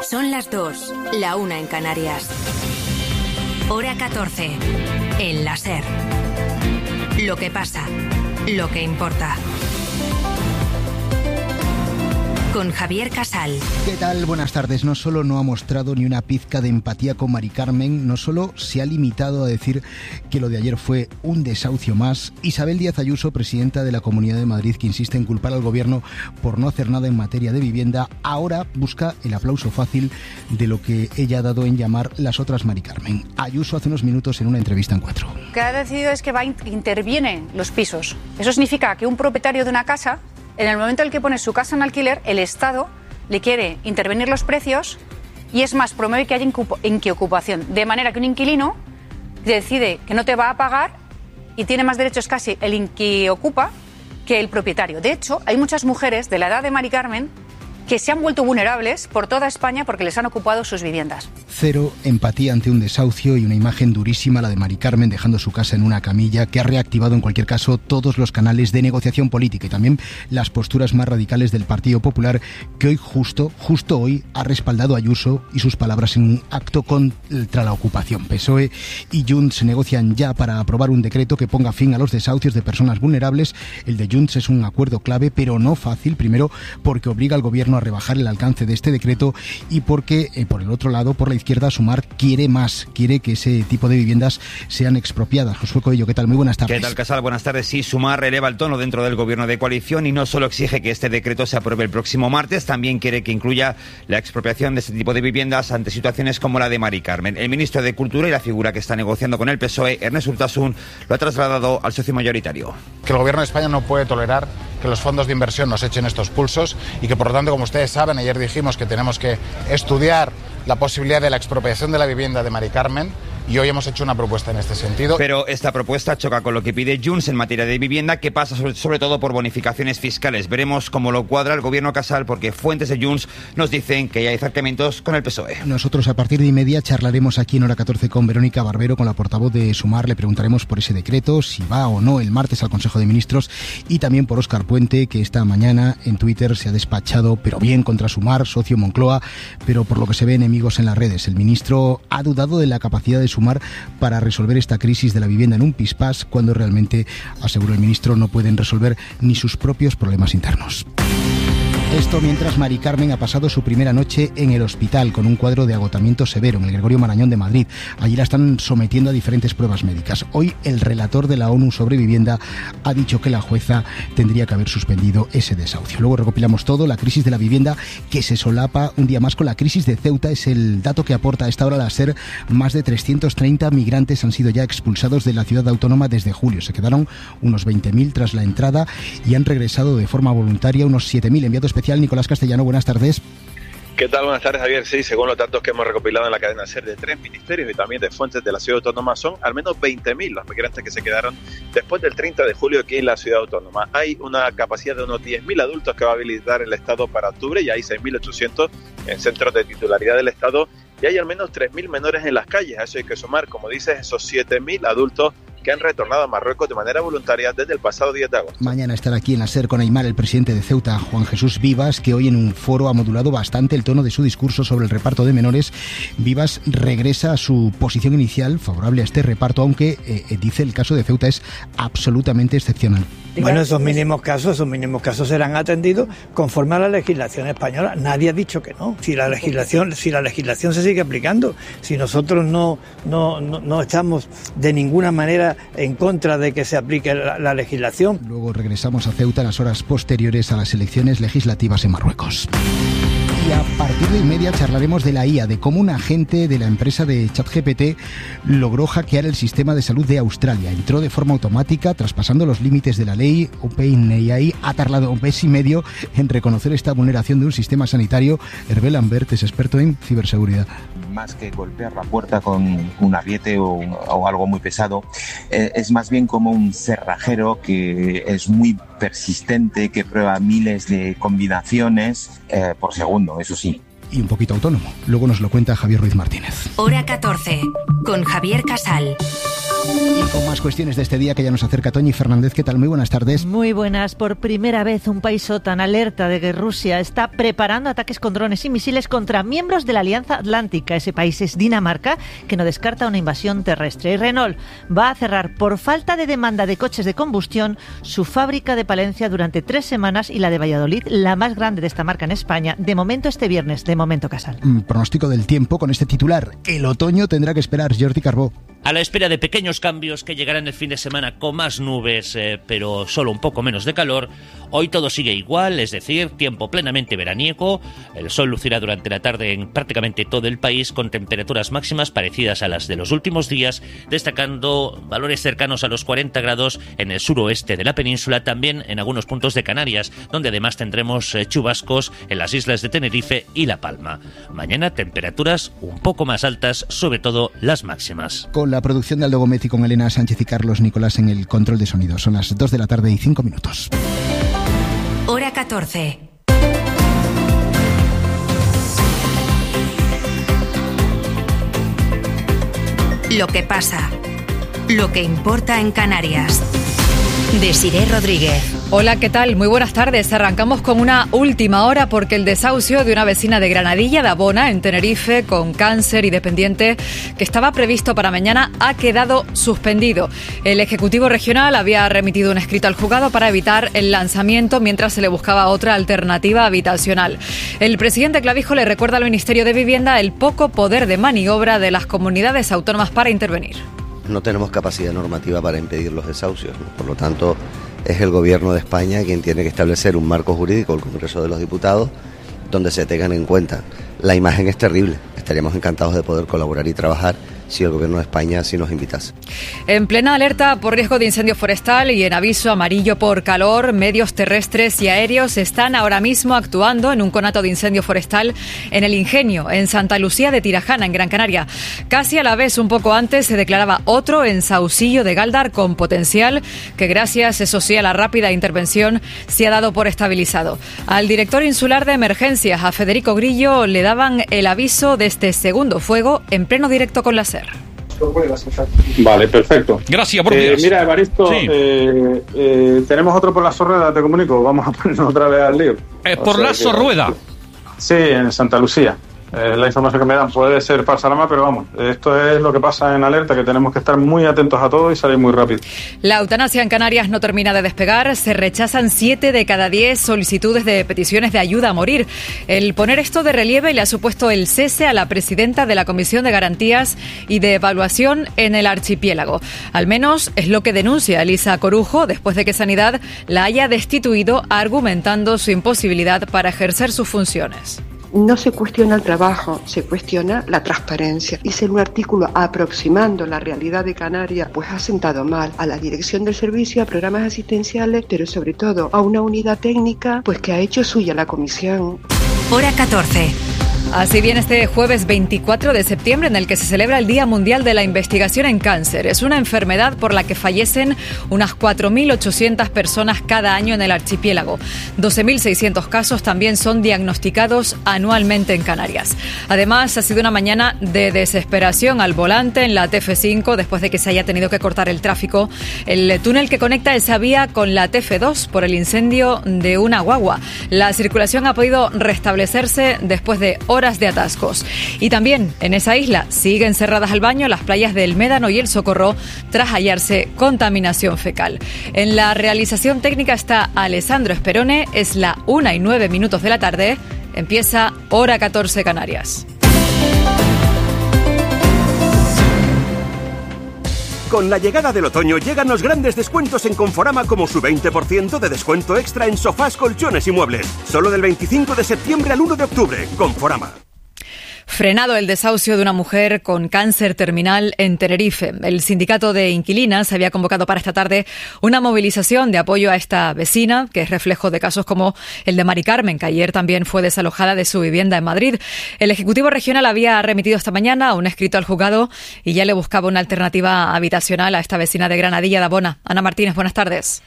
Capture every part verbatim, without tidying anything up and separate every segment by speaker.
Speaker 1: Son las dos, la una en Canarias. Hora catorce, en la SER. Lo que pasa, lo que importa. Con Javier Casal.
Speaker 2: ¿Qué tal? Buenas tardes. No solo no ha mostrado ni una pizca de empatía con Mari Carmen, no solo se ha limitado a decir que lo de ayer fue un desahucio más. Isabel Díaz Ayuso, presidenta de la Comunidad de Madrid, que insiste en culpar al gobierno por no hacer nada en materia de vivienda, ahora busca el aplauso fácil de lo que ella ha dado en llamar las otras Mari Carmen. Ayuso hace unos minutos en una entrevista en Cuatro.
Speaker 3: Lo que ha decidido es que va interviene los pisos. Eso significa que un propietario de una casa, en el momento en el que pone su casa en alquiler, el Estado le quiere intervenir los precios y es más, promueve que haya inquiocupación. De manera que un inquilino decide que no te va a pagar y tiene más derechos casi el inquiocupa que el propietario. De hecho, hay muchas mujeres de la edad de Mari Carmen que se han vuelto vulnerables por toda España porque les han ocupado sus viviendas.
Speaker 2: Cero empatía ante un desahucio y una imagen durísima, la de Mari Carmen dejando su casa en una camilla, que ha reactivado en cualquier caso todos los canales de negociación política y también las posturas más radicales del Partido Popular, que hoy justo, justo hoy ha respaldado a Ayuso y sus palabras en un acto contra la ocupación. P S O E y Junts se negocian ya para aprobar un decreto que ponga fin a los desahucios de personas vulnerables. El de Junts es un acuerdo clave, pero no fácil, primero porque obliga al gobierno a rebajar el alcance de este decreto y porque, eh, por el otro lado, por la izquierda, Sumar quiere más, quiere que ese tipo de viviendas sean expropiadas. Josué Coello, ¿qué tal? Muy buenas tardes.
Speaker 4: ¿Qué tal, Casal? Buenas tardes. Sí, Sumar eleva el tono dentro del gobierno de coalición y no solo exige que este decreto se apruebe el próximo martes, también quiere que incluya la expropiación de este tipo de viviendas ante situaciones como la de Mari Carmen. El ministro de Cultura y la figura que está negociando con el P S O E, Ernest Urtasun, lo ha trasladado al socio mayoritario.
Speaker 5: Que el gobierno de España no puede tolerar que los fondos de inversión nos echen estos pulsos y que, por lo tanto, como ustedes saben, ayer dijimos que tenemos que estudiar la posibilidad de la expropiación de la vivienda de Mari Carmen y hoy hemos hecho una propuesta en este sentido.
Speaker 4: Pero esta propuesta choca con lo que pide Junts en materia de vivienda, que pasa sobre, sobre todo por bonificaciones fiscales. Veremos cómo lo cuadra el gobierno Casal, porque fuentes de Junts nos dicen que ya hay acercamientos con el P S O E.
Speaker 2: Nosotros a partir de y media charlaremos aquí en Hora catorce con Verónica Barbero, con la portavoz de Sumar. Le preguntaremos por ese decreto, si va o no el martes al Consejo de Ministros, y también por Óscar Puente, que esta mañana en Twitter se ha despachado, pero bien, contra Sumar, socio Moncloa, pero por lo que se ve enemigos en las redes. El ministro ha dudado de la capacidad de Sumar para resolver esta crisis de la vivienda en un pispás, cuando realmente, aseguró el ministro, no pueden resolver ni sus propios problemas internos. Esto mientras Mari Carmen ha pasado su primera noche en el hospital con un cuadro de agotamiento severo en el Gregorio Marañón de Madrid. Allí la están sometiendo a diferentes pruebas médicas. Hoy el relator de la ONU sobre vivienda ha dicho que la jueza tendría que haber suspendido ese desahucio. Luego recopilamos todo, la crisis de la vivienda que se solapa un día más con la crisis de Ceuta. Es el dato que aporta a esta hora la SER. Más de trescientos treinta migrantes han sido ya expulsados de la ciudad autónoma desde julio. Se quedaron unos veinte mil tras la entrada y han regresado de forma voluntaria unos siete mil. Enviado especial Nicolás Castellano, buenas tardes.
Speaker 6: ¿Qué tal? Buenas tardes, Javier. Sí, según los datos que hemos recopilado en la cadena SER de tres ministerios y también de fuentes de la ciudad autónoma, son al menos veinte mil los migrantes que se quedaron después del treinta de julio aquí en la ciudad autónoma. Hay una capacidad de unos diez mil adultos que va a habilitar el Estado para octubre y hay seis mil ochocientos en centros de titularidad del Estado y hay al menos tres mil menores en las calles. A eso hay que sumar, como dices, esos siete mil adultos que han retornado a Marruecos de manera voluntaria desde el pasado diez de agosto.
Speaker 2: Mañana estará aquí en la SER con Aimar el presidente de Ceuta, Juan Jesús Vivas, que hoy en un foro ha modulado bastante el tono de su discurso sobre el reparto de menores. Vivas regresa a su posición inicial favorable a este reparto, aunque eh, dice el caso de Ceuta es absolutamente excepcional.
Speaker 7: Bueno, esos mínimos casos, esos mínimos casos serán atendidos conforme a la legislación española. Nadie ha dicho que no. Si la legislación, si la legislación se sigue aplicando, si nosotros no, no, no, no estamos de ninguna manera en contra de que se aplique la, la legislación.
Speaker 2: Luego regresamos a Ceuta en las horas posteriores a las elecciones legislativas en Marruecos. Y a partir de y media charlaremos de la I A, de cómo un agente de la empresa de ChatGPT logró hackear el sistema de salud de Australia. Entró de forma automática, traspasando los límites de la ley. OpenAI ha tardado un mes y medio en reconocer esta vulneración de un sistema sanitario. Hervé Lambert es experto en ciberseguridad.
Speaker 8: Más que golpear la puerta con un ariete o, o algo muy pesado, eh, es más bien como un cerrajero que es muy persistente, que prueba miles de combinaciones eh, por segundo, eso sí.
Speaker 2: Y un poquito autónomo. Luego nos lo cuenta Javier Ruiz Martínez.
Speaker 1: Hora catorce, con Javier Casal.
Speaker 2: Y con más cuestiones de este día que ya nos acerca Toñi Fernández. ¿Qué tal? Muy buenas tardes.
Speaker 9: Muy buenas. Por primera vez un país OTAN alerta de que Rusia está preparando ataques con drones y misiles contra miembros de la Alianza Atlántica. Ese país es Dinamarca, que no descarta una invasión terrestre. Y Renault va a cerrar por falta de demanda de coches de combustión su fábrica de Palencia durante tres semanas y la de Valladolid, la más grande de esta marca en España. De momento este viernes, de momento Casal.
Speaker 2: Mm, pronóstico del tiempo con este titular. El otoño tendrá que esperar. Jordi Carbó.
Speaker 10: A la espera de pequeños cambios que llegarán el fin de semana con más nubes, eh, pero solo un poco menos de calor, hoy todo sigue igual, es decir, tiempo plenamente veraniego. El sol lucirá durante la tarde en prácticamente todo el país con temperaturas máximas parecidas a las de los últimos días, destacando valores cercanos a los cuarenta grados en el suroeste de la península, también en algunos puntos de Canarias, donde además tendremos eh, chubascos en las islas de Tenerife y La Palma. Mañana temperaturas un poco más altas, sobre todo las máximas.
Speaker 2: Con la producción de Aldo Gómez y con Elena Sánchez y Carlos Nicolás en el control de sonido. Son las dos de la tarde y cinco minutos.
Speaker 1: Hora catorce. Lo que pasa. Lo que importa en Canarias. Desiré Rodríguez.
Speaker 11: Hola, ¿qué tal? Muy buenas tardes. Arrancamos con una última hora porque el desahucio de una vecina de Granadilla de Abona, en Tenerife, con cáncer y dependiente, que estaba previsto para mañana, ha quedado suspendido. El Ejecutivo Regional había remitido un escrito al juzgado para evitar el lanzamiento mientras se le buscaba otra alternativa habitacional. El presidente Clavijo le recuerda al Ministerio de Vivienda el poco poder de maniobra de las comunidades autónomas para intervenir.
Speaker 12: No tenemos capacidad normativa para impedir los desahucios, ¿no? Por lo tanto, es el Gobierno de España quien tiene que establecer un marco jurídico, el Congreso de los Diputados, donde se tengan en cuenta. La imagen es terrible. Estaríamos encantados de poder colaborar y trabajar si el Gobierno de España sí nos invitase.
Speaker 11: En plena alerta por riesgo de incendio forestal y en aviso amarillo por calor, medios terrestres y aéreos están ahora mismo actuando en un conato de incendio forestal en el Ingenio, en Santa Lucía de Tirajana, en Gran Canaria. Casi a la vez, un poco antes, se declaraba otro en Sausillo de Gáldar con potencial que, gracias, eso sí, a la rápida intervención, se ha dado por estabilizado. Al director insular de emergencias, a Federico Grillo, le daban el aviso de este segundo fuego en pleno directo con la SER.
Speaker 13: Vale, perfecto.
Speaker 14: Gracias, buenos
Speaker 13: eh,
Speaker 14: días.
Speaker 13: Mira, Evaristo,
Speaker 14: sí.
Speaker 13: eh, eh, tenemos otro por la Sorrueda, te comunico. Vamos a ponernos otra vez al lío.
Speaker 14: Eh, ¿Por la Sorrueda?
Speaker 13: Sí, en Santa Lucía. Eh, la información que me dan puede ser falsa, pero vamos, esto es lo que pasa en alerta, que tenemos que estar muy atentos a todo y salir muy rápido.
Speaker 11: La eutanasia en Canarias no termina de despegar. Se rechazan siete de cada diez solicitudes de peticiones de ayuda a morir. El poner esto de relieve le ha supuesto el cese a la presidenta de la Comisión de Garantías y de Evaluación en el archipiélago. Al menos es lo que denuncia Elisa Corujo después de que Sanidad la haya destituido, argumentando su imposibilidad para ejercer sus funciones.
Speaker 15: No se cuestiona el trabajo, se cuestiona la transparencia. Hice un artículo aproximando la realidad de Canarias, pues ha sentado mal a la dirección del servicio, a programas asistenciales, pero sobre todo a una unidad técnica, pues que ha hecho suya la comisión.
Speaker 1: Hora catorce.
Speaker 11: Así viene este jueves veinticuatro de septiembre, en el que se celebra el Día Mundial de la Investigación en Cáncer. Es una enfermedad por la que fallecen unas cuatro mil ochocientas personas cada año en el archipiélago. doce mil seiscientos casos también son diagnosticados anualmente en Canarias. Además, ha sido una mañana de desesperación al volante en la T F cinco después de que se haya tenido que cortar el tráfico. El túnel que conecta esa vía con la T F dos por el incendio de una guagua. La circulación ha podido restablecerse después de horas de atascos. Y también en esa isla siguen cerradas al baño las playas del Médano y el Socorro tras hallarse contaminación fecal. En la realización técnica está Alessandro Esperone. Es la una y nueve minutos de la tarde. Empieza Hora catorce Canarias.
Speaker 16: Con la llegada del otoño llegan los grandes descuentos en Conforama, como su veinte por ciento de descuento extra en sofás, colchones y muebles. Solo del veinticinco de septiembre al uno de octubre. Conforama.
Speaker 11: Frenado el desahucio de una mujer con cáncer terminal en Tenerife. El sindicato de inquilinas había convocado para esta tarde una movilización de apoyo a esta vecina, que es reflejo de casos como el de Mari Carmen, que ayer también fue desalojada de su vivienda en Madrid. El Ejecutivo Regional había remitido esta mañana un escrito al juzgado y ya le buscaba una alternativa habitacional a esta vecina de Granadilla de Abona. Ana Martínez, buenas tardes.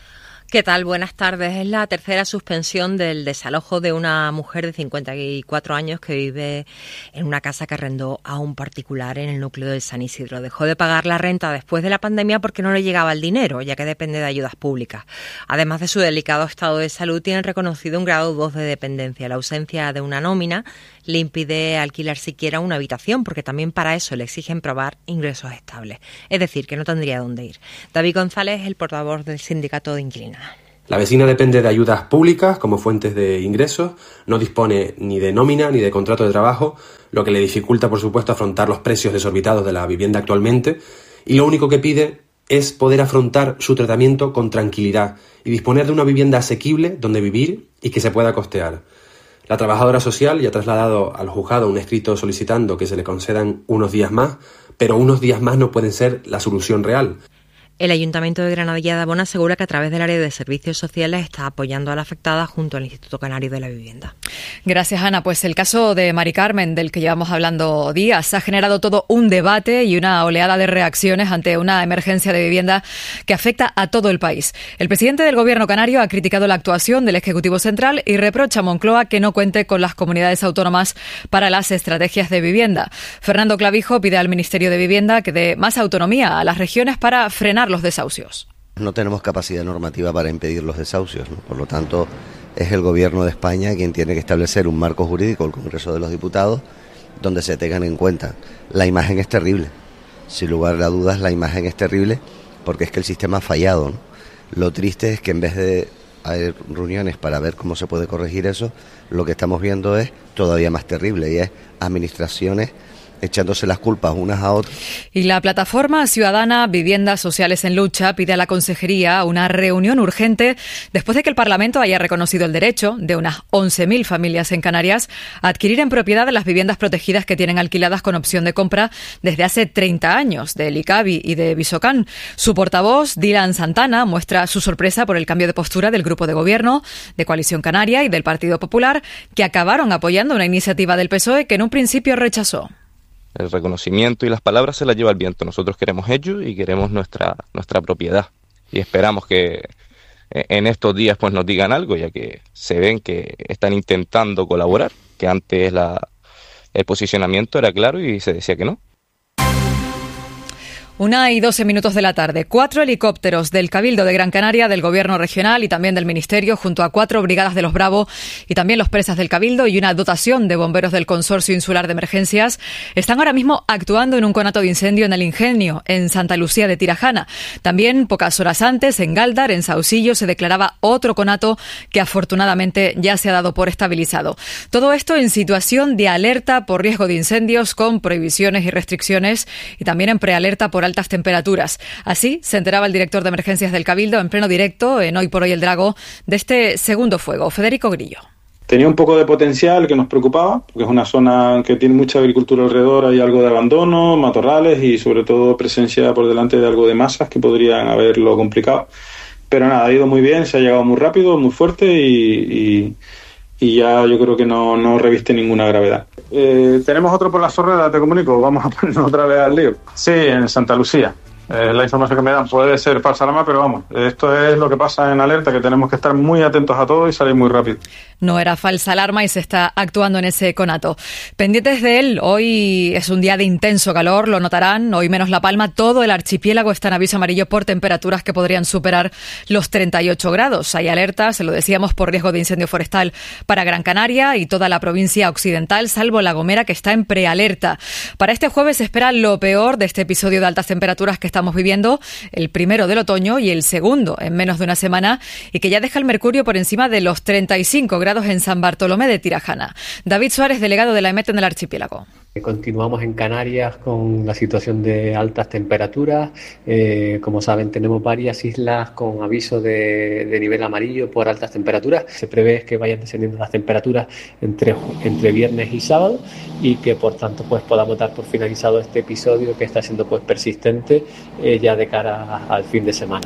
Speaker 14: ¿Qué tal? Buenas tardes. Es la tercera suspensión del desalojo de una mujer de cincuenta y cuatro años que vive en una casa que arrendó a un particular en el núcleo de San Isidro. Dejó de pagar la renta después de la pandemia porque no le llegaba el dinero, ya que depende de ayudas públicas. Además de su delicado estado de salud, tiene reconocido un grado dos de dependencia. La ausencia de una nómina le impide alquilar siquiera una habitación, porque también para eso le exigen probar ingresos estables. Es decir, que no tendría dónde ir. David González es el portavoz del sindicato de inquilinos.
Speaker 17: La vecina depende de ayudas públicas como fuentes de ingresos, no dispone ni de nómina ni de contrato de trabajo, lo que le dificulta, por supuesto, afrontar los precios desorbitados de la vivienda actualmente, y lo único que pide es poder afrontar su tratamiento con tranquilidad y disponer de una vivienda asequible donde vivir y que se pueda costear. La trabajadora social ya ha trasladado al juzgado un escrito solicitando que se le concedan unos días más, pero unos días más no pueden ser la solución real.
Speaker 14: El Ayuntamiento de Granadilla de Abona asegura que a través del área de servicios sociales está apoyando a la afectada junto al Instituto Canario de la Vivienda.
Speaker 11: Gracias, Ana. Pues el caso de Mari Carmen, del que llevamos hablando días, ha generado todo un debate y una oleada de reacciones ante una emergencia de vivienda que afecta a todo el país. El presidente del Gobierno canario ha criticado la actuación del Ejecutivo Central y reprocha a Moncloa que no cuente con las comunidades autónomas para las estrategias de vivienda. Fernando Clavijo pide al Ministerio de Vivienda que dé más autonomía a las regiones para frenar los desahucios.
Speaker 12: No tenemos capacidad normativa para impedir los desahucios, ¿no? Por lo tanto, es el Gobierno de España quien tiene que establecer un marco jurídico, el Congreso de los Diputados, donde se tengan en cuenta. La imagen es terrible, sin lugar a dudas la imagen es terrible, porque es que el sistema ha fallado, ¿no? Lo triste es que en vez de haber reuniones para ver cómo se puede corregir eso, lo que estamos viendo es todavía más terrible, y es administraciones echándose las culpas unas a otras.
Speaker 11: Y la plataforma ciudadana Viviendas Sociales en Lucha pide a la Consejería una reunión urgente después de que el Parlamento haya reconocido el derecho de unas once mil familias en Canarias a adquirir en propiedad las viviendas protegidas que tienen alquiladas con opción de compra desde hace treinta años, del ICABI y de Visocan. Su portavoz, Dylan Santana, muestra su sorpresa por el cambio de postura del Grupo de Gobierno, de Coalición Canaria y del Partido Popular, que acabaron apoyando una iniciativa del P S O E que en un principio rechazó.
Speaker 18: El reconocimiento y las palabras se las lleva el viento. Nosotros queremos ellos y queremos nuestra nuestra propiedad. Y esperamos que en estos días pues nos digan algo, ya que se ven que están intentando colaborar, que antes la, el posicionamiento era claro y se decía que no.
Speaker 11: Una y doce minutos de la tarde. Cuatro helicópteros del Cabildo de Gran Canaria, del Gobierno regional y también del Ministerio, junto a cuatro brigadas de los Bravo y también los presas del Cabildo y una dotación de bomberos del Consorcio Insular de Emergencias, están ahora mismo actuando en un conato de incendio en el Ingenio, en Santa Lucía de Tirajana. También, pocas horas antes, en Gáldar, en Sausillo, se declaraba otro conato que afortunadamente ya se ha dado por estabilizado. Todo esto en situación de alerta por riesgo de incendios, con prohibiciones y restricciones, y también en prealerta por altas temperaturas. Así se enteraba el director de emergencias del Cabildo en pleno directo en Hoy por Hoy el Drago de este segundo fuego. Federico Grillo.
Speaker 13: Tenía un poco de potencial que nos preocupaba, porque es una zona que tiene mucha agricultura alrededor, hay algo de abandono, matorrales y sobre todo presencia por delante de algo de masas que podrían haberlo complicado. Pero nada, ha ido muy bien, se ha llegado muy rápido, muy fuerte y... y y ya yo creo que no, no reviste ninguna gravedad. Eh, tenemos otro por la Sorrera, te comunico, vamos a ponernos otra vez al lío. Sí, en Santa Lucía. Eh, la información que me dan puede ser falsa alarma, pero vamos, esto es lo que pasa en alerta, que tenemos que estar muy atentos a todo y salir muy rápido.
Speaker 11: No era falsa alarma y se está actuando en ese conato. Pendientes de él, hoy es un día de intenso calor, lo notarán, hoy menos La Palma, todo el archipiélago está en aviso amarillo por temperaturas que podrían superar los treinta y ocho grados. Hay alerta, se lo decíamos, por riesgo de incendio forestal para Gran Canaria y toda la provincia occidental, salvo La Gomera, que está en prealerta. Para este jueves se espera lo peor de este episodio de altas temperaturas que estamos viviendo, el primero del otoño y el segundo en menos de una semana, y que ya deja el mercurio por encima de los treinta y cinco grados en San Bartolomé de Tirajana. David Suárez, delegado de la EMET en el archipiélago.
Speaker 19: Continuamos en Canarias con la situación de altas temperaturas. Eh, como saben, tenemos varias islas con aviso de, de nivel amarillo por altas temperaturas. Se prevé que vayan descendiendo las temperaturas entre, entre viernes y sábado y que por tanto pues podamos dar por finalizado este episodio que está siendo pues persistente eh, ya de cara a, al fin de semana.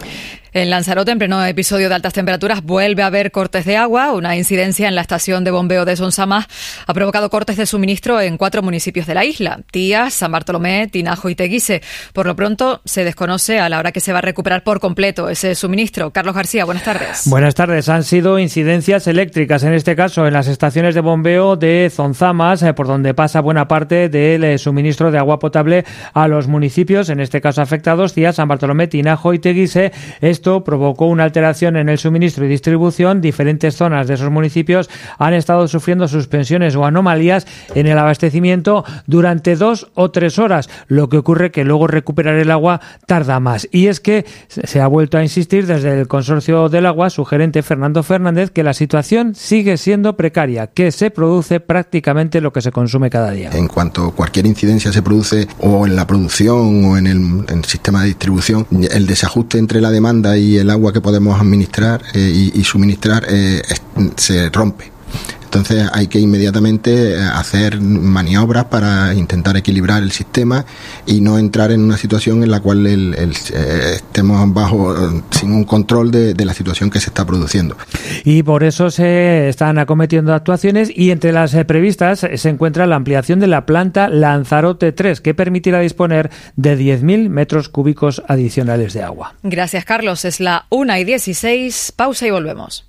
Speaker 11: En Lanzarote, en pleno episodio de altas temperaturas, vuelve a haber cortes de agua. Una incidencia en la estación de bombeo de Sonsamás ha provocado cortes de suministro en cuatro municipios de la isla: Tías, San Bartolomé, Tinajo y Teguise. Por lo pronto, se desconoce a la hora que se va a recuperar por completo ese suministro. Carlos García, buenas tardes.
Speaker 20: Buenas tardes. Han sido incidencias eléctricas, en este caso en las estaciones de bombeo de Sonsamás, por donde pasa buena parte del suministro de agua potable a los municipios, en este caso afectados: Tías, San Bartolomé, Tinajo y Teguise. Esto provocó una alteración en el suministro y distribución. Diferentes zonas de esos municipios han estado sufriendo suspensiones o anomalías en el abastecimiento durante dos o tres horas, lo que ocurre que luego recuperar el agua tarda más. Y es que se ha vuelto a insistir desde el Consorcio del Agua, su gerente Fernando Fernández, que la situación sigue siendo precaria, que se produce prácticamente lo que se consume cada día.
Speaker 21: En cuanto cualquier incidencia se produce o en la producción o en el, en el sistema de distribución, el desajuste entre la demanda y el agua que podemos administrar eh, y, y suministrar eh, es, se rompe. Entonces hay que inmediatamente hacer maniobras para intentar equilibrar el sistema y no entrar en una situación en la cual el, el, eh, estemos bajo sin un control de, de la situación que se está produciendo.
Speaker 20: Y por eso se están acometiendo actuaciones, y entre las eh, previstas se encuentra la ampliación de la planta Lanzarote tres, que permitirá disponer de diez mil metros cúbicos adicionales de agua.
Speaker 11: Gracias, Carlos. Es la una y dieciséis. Pausa y volvemos.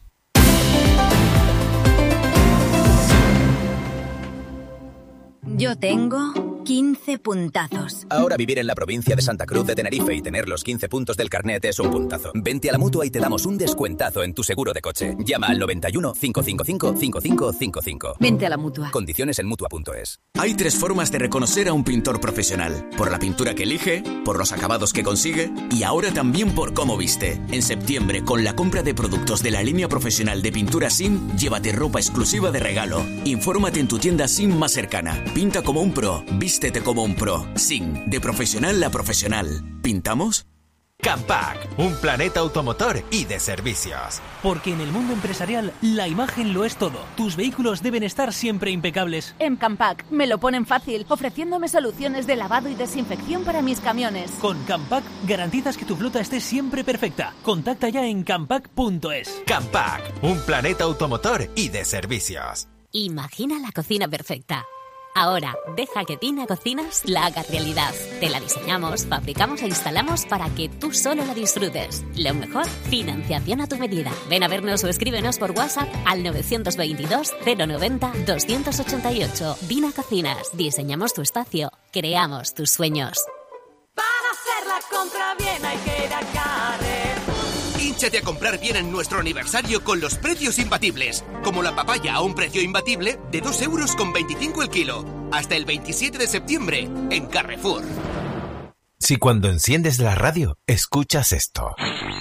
Speaker 22: Yo tengo quince puntazos.
Speaker 23: Ahora vivir en la provincia de Santa Cruz de Tenerife y tener los quince puntos del carnet es un puntazo. Vente a la Mutua y te damos un descuentazo en tu seguro de coche. Llama al noventa y uno, cinco cinco cinco, cinco cinco cinco cinco.
Speaker 22: Vente a la Mutua.
Speaker 23: Condiciones en mutua punto es.
Speaker 24: Hay tres formas de reconocer a un pintor profesional: por la pintura que elige, por los acabados que consigue y ahora también por cómo viste. En septiembre, con la compra de productos de la línea profesional de pintura S I M, llévate ropa exclusiva de regalo. Infórmate en tu tienda S I M más cercana. Pinta como un pro, vístete como un pro. S I M, de profesional a profesional. ¿Pintamos?
Speaker 25: Campac, un planeta automotor y de servicios.
Speaker 26: Porque en el mundo empresarial la imagen lo es todo. Tus vehículos deben estar siempre impecables.
Speaker 27: En Campac me lo ponen fácil, ofreciéndome soluciones de lavado y desinfección para mis camiones.
Speaker 26: Con Campac garantizas que tu flota esté siempre perfecta. Contacta ya en campac punto es.
Speaker 25: Campac, un planeta automotor y de servicios.
Speaker 28: Imagina la cocina perfecta. Ahora, deja que Tina Cocinas la haga realidad. Te la diseñamos, fabricamos e instalamos para que tú solo la disfrutes. Lo mejor, financiación a tu medida. Ven a vernos o escríbenos por WhatsApp al nueve dos dos, cero noventa, doscientos ochenta y ocho. Tina Cocinas. Diseñamos tu espacio. Creamos tus sueños.
Speaker 29: Para hacer la compra bien hay que ir a Carrefour.
Speaker 30: Hínchate a comprar bien en nuestro aniversario con los precios imbatibles. Como la papaya a un precio imbatible de dos euros con veinticinco el kilo. Hasta el veintisiete de septiembre en Carrefour.
Speaker 25: Si cuando enciendes la radio, escuchas esto.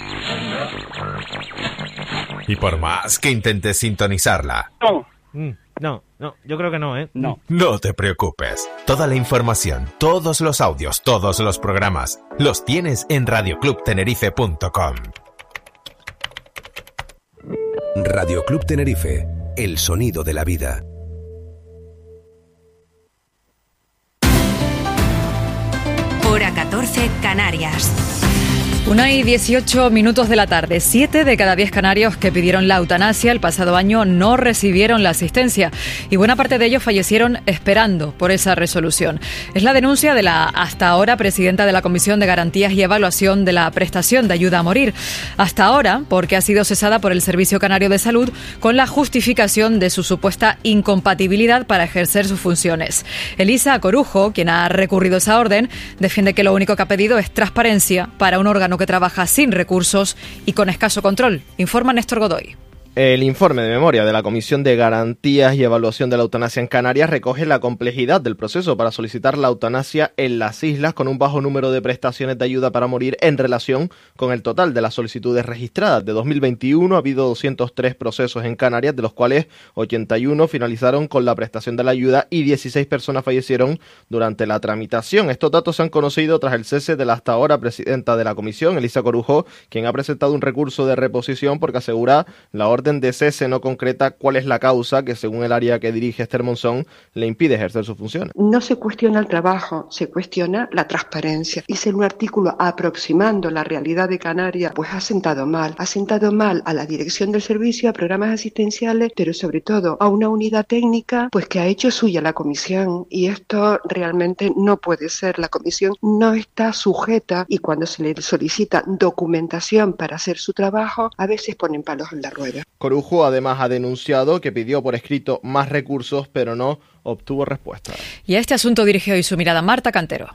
Speaker 25: Y por más que intentes sintonizarla...
Speaker 31: No. Mm, no, no, yo creo que no, ¿eh?
Speaker 25: No. No te preocupes. Toda la información, todos los audios, todos los programas, los tienes en radio club tenerife punto com.
Speaker 23: Radio Club Tenerife, el sonido de la vida.
Speaker 1: Hora catorce, Canarias.
Speaker 11: Una y dieciocho minutos de la tarde. Siete de cada diez canarios que pidieron la eutanasia el pasado año no recibieron la asistencia y buena parte de ellos fallecieron esperando por esa resolución. Es la denuncia de la hasta ahora presidenta de la Comisión de Garantías y Evaluación de la Prestación de Ayuda a Morir. Hasta ahora porque ha sido cesada por el Servicio Canario de Salud con la justificación de su supuesta incompatibilidad para ejercer sus funciones. Elisa Corujo, quien ha recurrido esa orden, defiende que lo único que ha pedido es transparencia para un órgano que trabaja sin recursos y con escaso control. Informa Néstor Godoy.
Speaker 32: El informe de memoria de la Comisión de Garantías y Evaluación de la Eutanasia en Canarias recoge la complejidad del proceso para solicitar la eutanasia en las islas, con un bajo número de prestaciones de ayuda para morir en relación con el total de las solicitudes registradas. De dos mil veintiuno ha habido doscientos tres procesos en Canarias, de los cuales ochenta y uno finalizaron con la prestación de la ayuda y dieciséis personas fallecieron durante la tramitación. Estos datos se han conocido tras el cese de la hasta ahora presidenta de la Comisión, Elisa Corujo, quien ha presentado un recurso de reposición porque asegura la orden orden de cese no concreta cuál es la causa que, según el área que dirige Esther Monzón, le impide ejercer sus funciones.
Speaker 2: No se cuestiona el trabajo, se cuestiona la transparencia. Y si un artículo aproximando la realidad de Canarias, pues ha sentado mal. Ha sentado mal a la dirección del servicio, a programas asistenciales, pero sobre todo a una unidad técnica, pues que ha hecho suya la comisión. Y esto realmente no puede ser. La comisión no está sujeta, y cuando se le solicita documentación para hacer su trabajo, a veces ponen palos en la rueda.
Speaker 32: Corujo además ha denunciado que pidió por escrito más recursos, pero no obtuvo respuesta.
Speaker 11: Y a este asunto dirigió hoy su mirada Marta Cantero.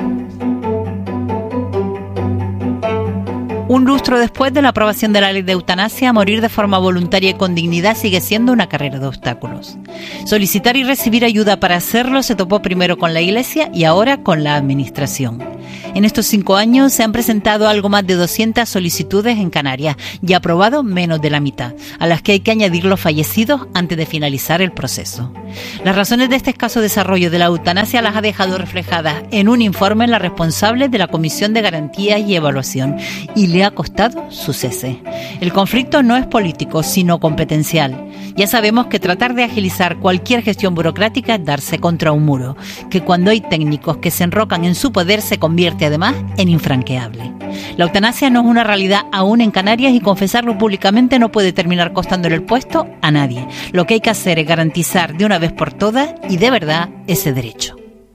Speaker 3: Un lustro después de la aprobación de la ley de eutanasia, morir de forma voluntaria y con dignidad sigue siendo una carrera de obstáculos. Solicitar y recibir ayuda para hacerlo se topó primero con la Iglesia y ahora con la Administración. En estos cinco años se han presentado algo más de doscientas solicitudes en Canarias y aprobado menos de la mitad, a las que hay que añadir los fallecidos antes de finalizar el proceso. Las razones de este escaso desarrollo de la eutanasia las ha dejado reflejadas en un informe la responsable de la Comisión de Garantías y Evaluación y le ha costado su cese. El conflicto no es político, sino competencial. Ya sabemos que tratar de agilizar cualquier gestión burocrática es darse contra un muro, que cuando hay técnicos que se enrocan en su poder se convierte además en infranqueable. La eutanasia no es una realidad aún en Canarias y confesarlo públicamente no puede terminar costándole el puesto a nadie. Lo que hay que hacer es garantizar de una vez por todas y de verdad ese derecho.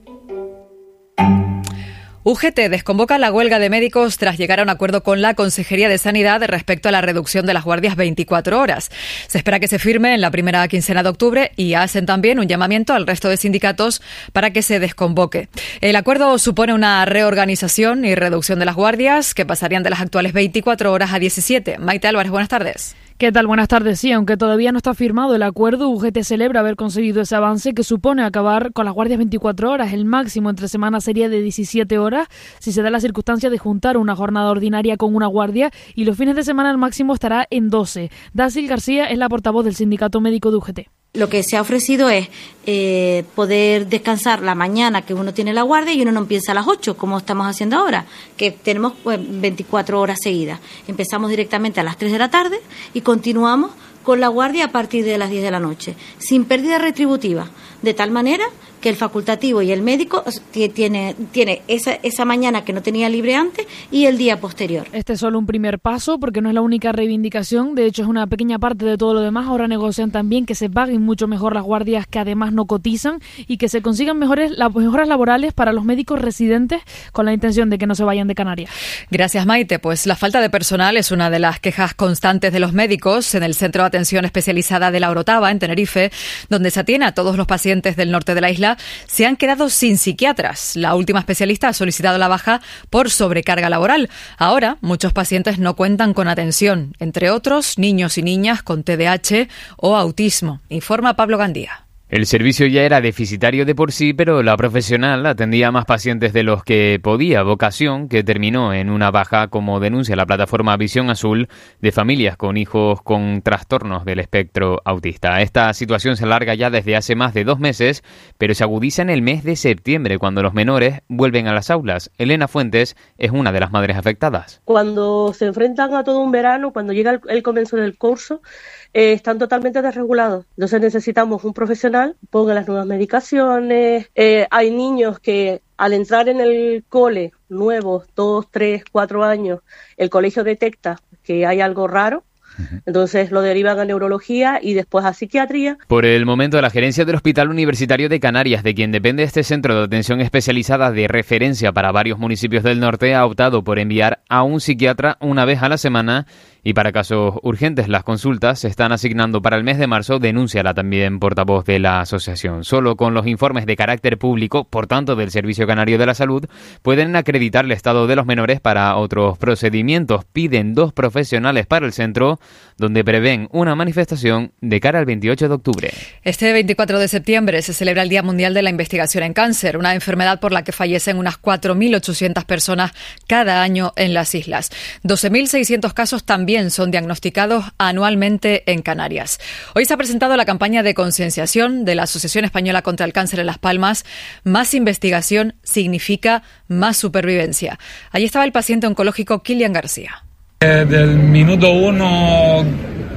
Speaker 11: U G T desconvoca la huelga de médicos tras llegar a un acuerdo con la Consejería de Sanidad respecto a la reducción de las guardias veinticuatro horas. Se espera que se firme en la primera quincena de octubre y hacen también un llamamiento al resto de sindicatos para que se desconvoque. El acuerdo supone una reorganización y reducción de las guardias que pasarían de las actuales veinticuatro horas a diecisiete. Maite Álvarez, buenas tardes.
Speaker 4: ¿Qué tal? Buenas tardes. Sí, aunque todavía no está firmado el acuerdo, U G T celebra haber conseguido ese avance que supone acabar con las guardias veinticuatro horas. El máximo entre semanas sería de diecisiete horas si se da la circunstancia de juntar una jornada ordinaria con una guardia, y los fines de semana el máximo estará en doce. Dacil García es la portavoz del Sindicato Médico de U G T.
Speaker 5: Lo que se ha ofrecido es eh, poder descansar la mañana que uno tiene la guardia y uno no empieza a las ocho, como estamos haciendo ahora, que tenemos pues, veinticuatro horas seguidas. Empezamos directamente a las tres de la tarde y continuamos con la guardia a partir de las diez de la noche, sin pérdida retributiva, de tal manera que el facultativo y el médico tiene, tiene esa, esa mañana que no tenía libre antes y el día posterior.
Speaker 4: Este es solo un primer paso porque no es la única reivindicación, de hecho es una pequeña parte de todo lo demás. Ahora negocian también que se paguen mucho mejor las guardias que además no cotizan y que se consigan mejores las mejoras laborales para los médicos residentes con la intención de que no se vayan de Canarias.
Speaker 11: Gracias, Maite. Pues la falta de personal es una de las quejas constantes de los médicos en el Centro de Atención Especializada de La Orotava, en Tenerife, donde se atiene a todos los pacientes del norte de la isla. Se han quedado sin psiquiatras. La última especialista ha solicitado la baja por sobrecarga laboral. Ahora, muchos pacientes no cuentan con atención, entre otros, niños y niñas con T D A H o autismo, informa Pablo Gandía.
Speaker 6: El servicio ya era deficitario de por sí, pero la profesional atendía a más pacientes de los que podía, vocación que terminó en una baja, como denuncia la plataforma Visión Azul, de familias con hijos con trastornos del espectro autista. Esta situación se alarga ya desde hace más de dos meses, pero se agudiza en el mes de septiembre, cuando los menores vuelven a las aulas. Elena Fuentes es una de las madres afectadas.
Speaker 7: Cuando se enfrentan a todo un verano, cuando llega el, el comienzo del curso, eh, están totalmente desregulados. Entonces necesitamos un profesional, ponga las nuevas medicaciones. Eh, hay niños que al entrar en el cole, nuevos, dos, tres, cuatro años, el colegio detecta que hay algo raro. Entonces lo derivan a neurología y después a psiquiatría.
Speaker 6: Por el momento, la gerencia del Hospital Universitario de Canarias, de quien depende este centro de atención especializada de referencia para varios municipios del norte, ha optado por enviar a un psiquiatra una vez a la semana, y para casos urgentes las consultas se están asignando para el mes de marzo, denuncia la también portavoz de la asociación. Solo con los informes de carácter público, por tanto del Servicio Canario de la Salud, pueden acreditar el estado de los menores para otros procedimientos. Piden dos profesionales para el centro, donde prevén una manifestación de cara al veintiocho de octubre.
Speaker 11: Este veinticuatro de septiembre se celebra el Día Mundial de la Investigación en Cáncer, una enfermedad por la que fallecen unas cuatro mil ochocientas personas cada año en las islas. doce mil seiscientos casos también son diagnosticados anualmente en Canarias. Hoy se ha presentado la campaña de concienciación de la Asociación Española contra el Cáncer en Las Palmas. Más investigación significa más supervivencia. Allí estaba el paciente oncológico Kilian García.
Speaker 8: Desde el minuto uno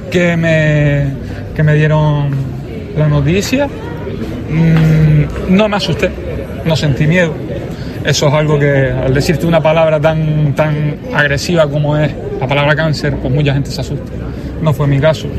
Speaker 8: que me, que me dieron la noticia, mmm, no me asusté, no sentí miedo. Eso es algo que, al decirte una palabra tan, tan agresiva como es la palabra cáncer, pues mucha gente se asusta. No fue mi caso.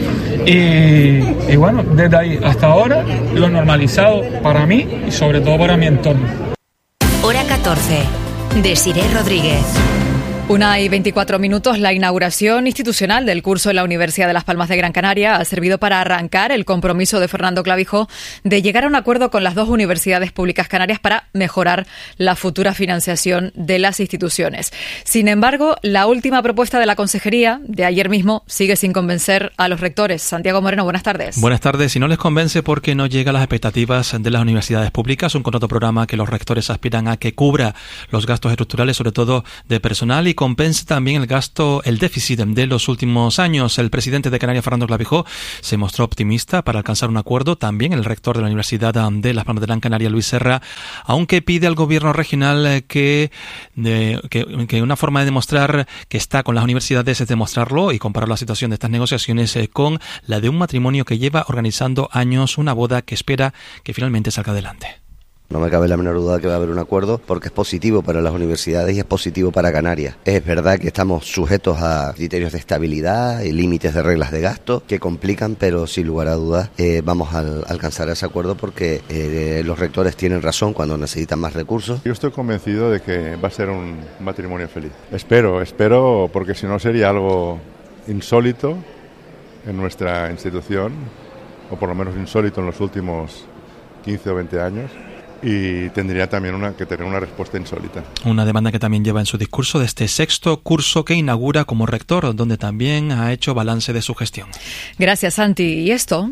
Speaker 8: Y, y bueno, desde ahí hasta ahora lo he normalizado para mí y sobre todo para mi entorno.
Speaker 1: Hora catorce. Desiree Rodríguez.
Speaker 11: Una y veinticuatro minutos, la inauguración institucional del curso en la Universidad de Las Palmas de Gran Canaria ha servido para arrancar el compromiso de Fernando Clavijo de llegar a un acuerdo con las dos universidades públicas canarias para mejorar la futura financiación de las instituciones. Sin embargo, la última propuesta de la Consejería de ayer mismo sigue sin convencer a los rectores. Santiago Moreno, buenas tardes.
Speaker 9: Buenas tardes. Y no les convence porque no llega a las expectativas de las universidades públicas, un contrato programa que los rectores aspiran a que cubra los gastos estructurales, sobre todo de personal, y compense también el gasto, el déficit de los últimos años. El presidente de Canarias, Fernando Clavijo, se mostró optimista para alcanzar un acuerdo. También el rector de la Universidad de Las Palmas de Gran Canaria, Luis Serra, aunque pide al gobierno regional que, de, que, que una forma de demostrar que está con las universidades es demostrarlo y comparar la situación de estas negociaciones con la de un matrimonio que lleva organizando años una boda que espera que finalmente salga adelante.
Speaker 10: No me cabe la menor duda que va a haber un acuerdo porque es positivo para las universidades y es positivo para Canarias. Es verdad que estamos sujetos a criterios de estabilidad y límites de reglas de gasto que complican, pero sin lugar a dudas eh, vamos a alcanzar ese acuerdo porque eh, los rectores tienen razón cuando necesitan más recursos.
Speaker 12: Yo estoy convencido de que va a ser un matrimonio feliz. Espero, espero, porque si no sería algo insólito en nuestra institución, o por lo menos insólito en los últimos quince o veinte años. Y tendría también una, que tener una respuesta insólita.
Speaker 9: Una demanda que también lleva en su discurso de este sexto curso que inaugura como rector, donde también ha hecho balance de su gestión.
Speaker 11: Gracias, Santi. ¿Y esto?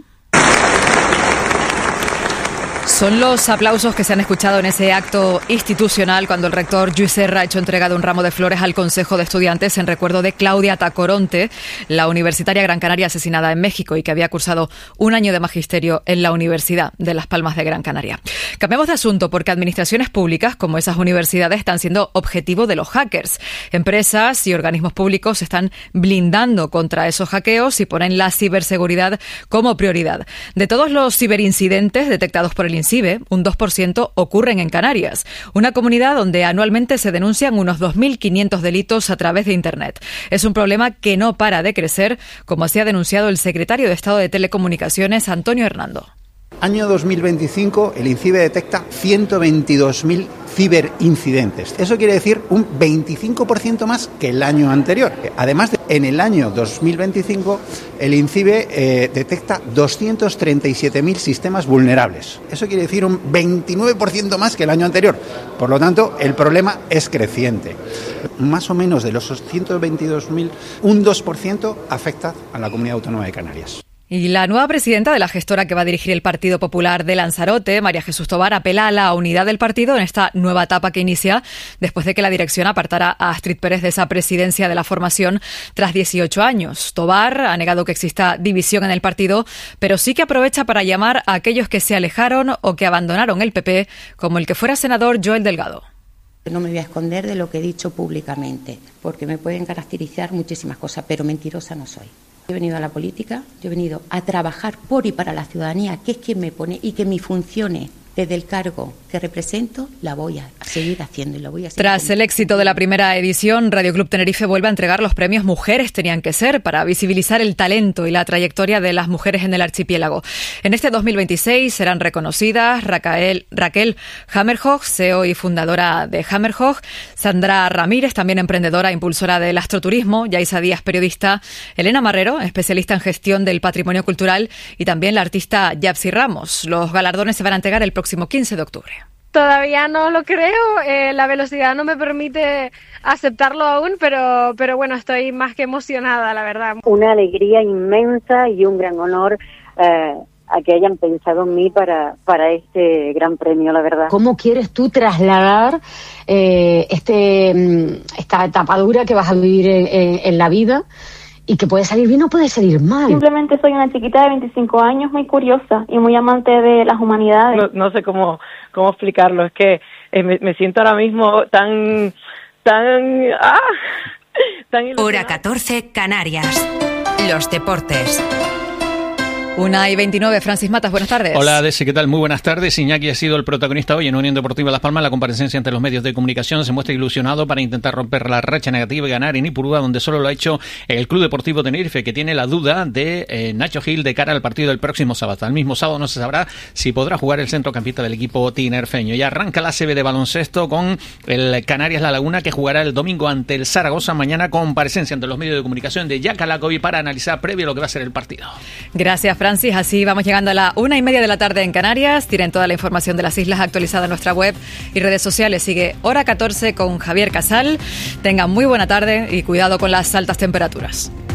Speaker 11: Son los aplausos que se han escuchado en ese acto institucional cuando el rector Lluís Serra ha hecho entrega de un ramo de flores al Consejo de Estudiantes en recuerdo de Claudia Tacoronte, la universitaria Gran Canaria asesinada en México y que había cursado un año de magisterio en la Universidad de Las Palmas de Gran Canaria. Cambiamos de asunto porque administraciones públicas como esas universidades están siendo objetivo de los hackers. Empresas y organismos públicos se están blindando contra esos hackeos y ponen la ciberseguridad como prioridad. De todos los ciberincidentes detectados por el INCIBE, un dos por ciento ocurren en Canarias, una comunidad donde anualmente se denuncian unos dos mil quinientos delitos a través de Internet. Es un problema que no para de crecer, como así ha denunciado el secretario de Estado de Telecomunicaciones, Antonio Hernando.
Speaker 13: Año dos mil veinticinco, el INCIBE detecta ciento veintidós mil ciberincidentes. Eso quiere decir un veinticinco por ciento más que el año anterior. Además, en el año dos mil veinticinco, el INCIBE eh, detecta doscientos treinta y siete mil sistemas vulnerables. Eso quiere decir un veintinueve por ciento más que el año anterior. Por lo tanto, el problema es creciente. Más o menos de los ciento veintidós mil, un dos por ciento afecta a la Comunidad Autónoma de Canarias.
Speaker 11: Y la nueva presidenta de la gestora que va a dirigir el Partido Popular de Lanzarote, María Jesús Tobar, apela a la unidad del partido en esta nueva etapa que inicia después de que la dirección apartara a Astrid Pérez de esa presidencia de la formación tras dieciocho años. Tobar ha negado que exista división en el partido, pero sí que aprovecha para llamar a aquellos que se alejaron o que abandonaron el P P, como el que fuera senador Joel Delgado.
Speaker 14: No me voy a esconder de lo que he dicho públicamente, porque me pueden caracterizar muchísimas cosas, pero mentirosa no soy. He venido a la política, yo he venido a trabajar por y para la ciudadanía, que es quien me pone, y que mis funciones desde el cargo que represento la voy a seguir haciendo y la voy a seguir.
Speaker 11: Tras el éxito de la primera edición, Radio Club Tenerife vuelve a entregar los premios Mujeres Tenían que Ser para visibilizar el talento y la trayectoria de las mujeres en el archipiélago. En este dos mil veintiséis serán reconocidas Raquel, Raquel Hammerhoch, C E O y fundadora de Hammerhoch, Sandra Ramírez, también emprendedora e impulsora del astroturismo, Yaisa Díaz, periodista, Elena Marrero, especialista en gestión del patrimonio cultural, y también la artista Yapsi Ramos. Los galardones se van a entregar el próximo quince de octubre.
Speaker 15: Todavía no lo creo, eh, la velocidad no me permite aceptarlo aún, pero, pero bueno, estoy más que emocionada, la verdad.
Speaker 16: Una alegría inmensa y un gran honor eh, a que hayan pensado en mí para, para este gran premio, la verdad.
Speaker 17: ¿Cómo quieres tú trasladar eh, este, esta etapa dura que vas a vivir en, en, en la vida? Y que puede salir bien o puede salir mal.
Speaker 18: Simplemente soy una chiquita de veinticinco años, muy curiosa y muy amante de las humanidades.
Speaker 7: No, no sé cómo cómo explicarlo, es que eh, me, me siento ahora mismo tan... tan... ¡ah! tan
Speaker 1: Hora catorce, Canarias. los deportes.
Speaker 11: Una y veintinueve, Francis Matas, buenas tardes.
Speaker 19: Hola, Desi, ¿qué tal? Muy buenas tardes. Iñaki ha sido el protagonista hoy en Unión Deportiva Las Palmas. La comparecencia ante los medios de comunicación se muestra ilusionado para intentar romper la racha negativa y ganar en Ipurúa, donde solo lo ha hecho el Club Deportivo Tenerife, que tiene la duda de eh, Nacho Gil de cara al partido del próximo sábado. El mismo sábado no se sabrá si podrá jugar el centrocampista del equipo tinerfeño. Ya arranca la A C B de baloncesto con el Canarias La Laguna, que jugará el domingo ante el Zaragoza. Mañana comparecencia ante los medios de comunicación de Jack Alacovi para analizar previo lo que va a ser el partido.
Speaker 11: Gracias, Francis. Así vamos llegando a la una y media de la tarde en Canarias. Tienen toda la información de las islas actualizada en nuestra web y redes sociales. Sigue Hora catorce con Javier Casal. Tengan muy buena tarde y cuidado con las altas temperaturas.